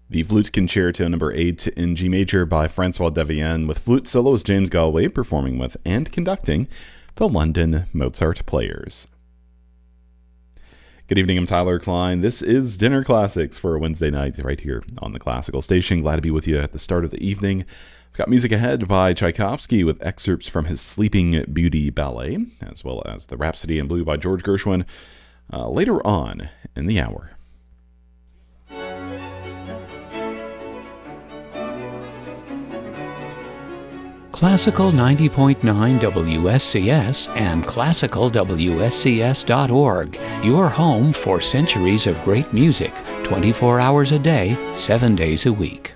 The Flute Concerto No. 8 in G major by Francois Devienne, with flute soloist James Galway performing with and conducting the London Mozart Players. Good evening, I'm Tyler Klein. This is Dinner Classics for Wednesday night right here on the Classical Station. Glad to be with you at the start of the evening. We've got music ahead by Tchaikovsky with excerpts from his Sleeping Beauty ballet, as well as the Rhapsody in Blue by George Gershwin later on in the hour. Classical 90.9 WSCS and classicalwscs.org, your home for centuries of great music, 24 hours a day, 7 days a week.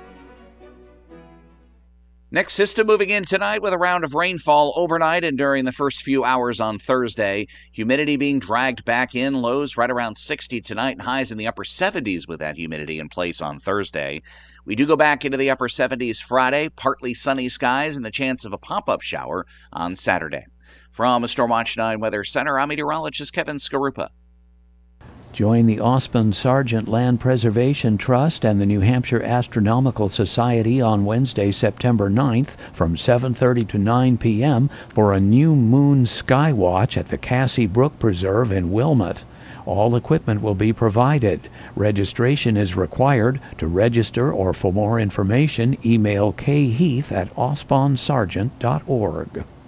Next system moving in tonight with a round of rainfall overnight and during the first few hours on Thursday. Humidity being dragged back in, lows right around 60 tonight and highs in the upper 70s with that humidity in place on Thursday. We do go back into the upper 70s Friday, partly sunny skies and the chance of a pop-up shower on Saturday. From a Stormwatch 9 Weather Center, I'm meteorologist Kevin Skarupa. Join the Osmond Sargent Land Preservation Trust and the New Hampshire Astronomical Society on Wednesday, September 9th from 7:30 to 9 p.m. for a new moon sky watch at the Cassie Brook Preserve in Wilmot. All equipment will be provided. Registration is required. To register or for more information, email kheath@osmondsargent.org.